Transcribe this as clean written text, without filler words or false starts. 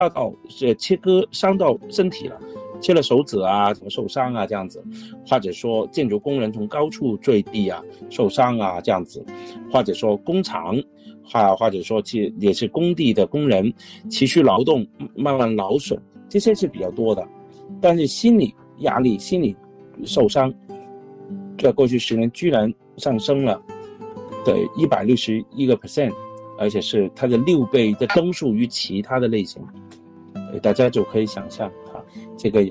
到切割伤到身体了，切了手指啊，怎么受伤啊这样子，或者说建筑工人从高处坠地啊受伤啊这样子，或者说工厂或者说也是工地的工人持续劳动慢慢劳损，这些是比较多的。但是心理压力、心理受伤，在过去10年居然上升了的161%，而且是它的6倍的增速于其他的类型。大家就可以想象这个